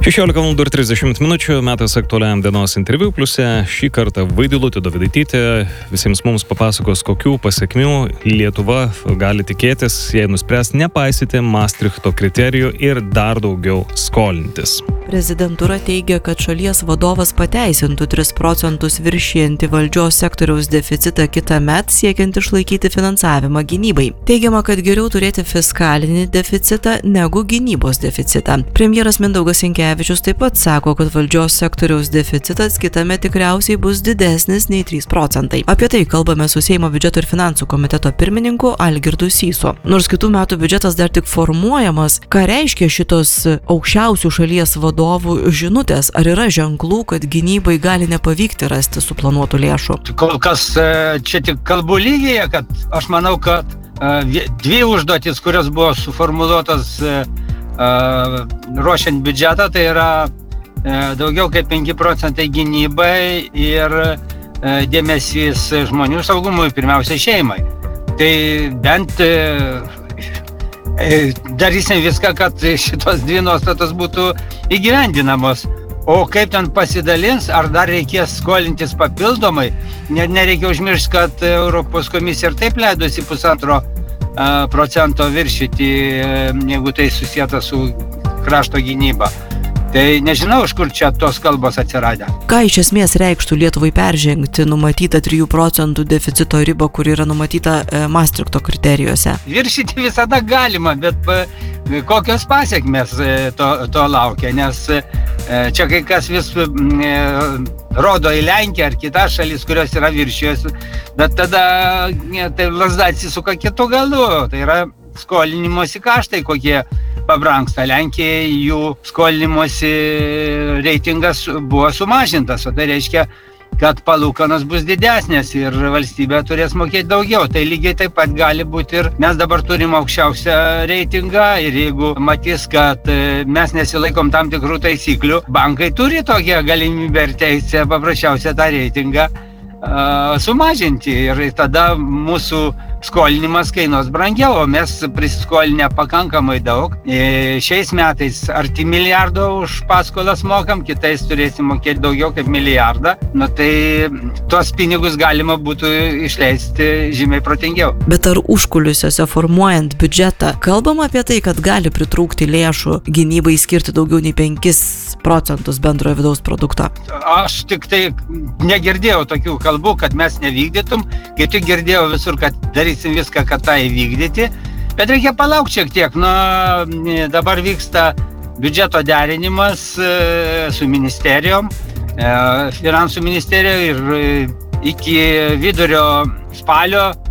16:30 metas aktualiam dienos interviu, pliuse šį kartą Vaidilutė Dovydaitytė visiems mums papasakos, kokių pasekmių Lietuva gali tikėtis, jei nuspręs nepaisyti Maastrichto kriterijų ir dar daugiau skolintis. Prezidentūra teigia, kad šalies vadovas pateisintų 3% viršijantį valdžios sektoriaus deficitą kitąmet, siekiant išlaikyti finansavimą gynybai. Teigiama, kad geriau turėti fiskalinį deficitą negu gynybos deficitą. Premjeras Mindaugas Sinkevičius taip pat sako, kad valdžios sektoriaus deficitas kitąmet tikriausiai bus didesnis nei 3%. Apie tai kalbame su Seimo biudžeto ir finansų komiteto pirmininku Algirdu Sysu. Nors kitų metų biudžetas dar tik formuojamas, ką reiškia šitos aukščiausių šalies vadovų žinutės? Ar yra ženklų, kad gynybai gali nepavykti rasti suplanuotų lėšų? Kol kas čia tik kalbų lygyje, kad aš manau, kad dvi užduotis, kurios buvo suformuluotos ruošiant biudžetą, tai yra daugiau kaip 5% gynybai ir dėmesys žmonių saugumui, pirmiausia šeimai. Tai bent darysim viską, kad šitos dvi nuostatos būtų įgyvendinamos. O kaip ten pasidalins, ar dar reikės skolintis papildomai, nereikia užmiršti, kad Europos komisija ir taip leidosi 1,5% viršyti, jeigu tai susieta su krašto gynyba. Tai nežinau, iš kur čia tos kalbos atsiradę. Ką iš esmės reikštų Lietuvai peržengti numatytą 3% deficito ribą, kuri yra numatyta Maastrichto kriterijuose? Viršyti visada galima, bet kokios pasekmės to laukia, nes čia kai kas vis rodo į Lenkiją ar kitas šalis, kurios yra viršijos, bet tada tai lazda atsisuka kitu galu, tai yra skolinimosi kaštai, kokie pabrangsta. Lenkijai jų skolinimosi reitingas buvo sumažintas, o tai reiškia, kad palūkanos bus didesnės ir valstybė turės mokėti daugiau. Tai lygiai taip pat gali būti ir mes dabar turim aukščiausią reitingą ir jeigu matys, kad mes nesilaikom tam tikrų taisyklių, bankai turi tokią galimybę ir teisę paprasčiausią tą reitingą sumažinti ir tada mūsų skolinimas kainuos brangiau, o mes prisiskolinę pakankamai daug. Šiais metais arti milijardo už paskolas mokam, kitais turėsim mokėti daugiau kaip milijardą. Tai tuos pinigus galima būtų išleisti žymiai protingiau. Bet ar užkulisiuose formuojant biudžetą kalbama apie tai, kad gali pritrūkti lėšų gynybai skirti daugiau nei 5% bendrojo vidaus produkto? Aš tik tai negirdėjau tokių kalbų, kad mes nevykdytum, kai tik girdėjau visur, kad darysim viską, kad tą įvykdyti, bet reikia palaukti šiek tiek. Dabar vyksta biudžeto derinimas su ministerijom, finansų ministerija ir iki vidurio spalio